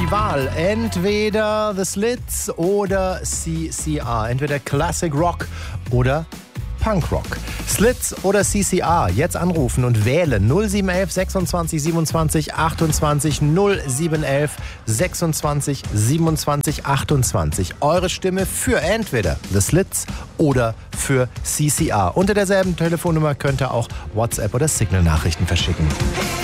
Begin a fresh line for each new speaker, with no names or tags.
die Wahl. Entweder The Slits oder CCR. Entweder Classic Rock oder Punkrock. Slits oder CCR. Jetzt anrufen und wählen. 0711 26 27 28 0711 26 27 28. Eure Stimme für entweder The Slits oder für CCR. Unter derselben Telefonnummer könnt ihr auch WhatsApp oder Signal-Nachrichten verschicken.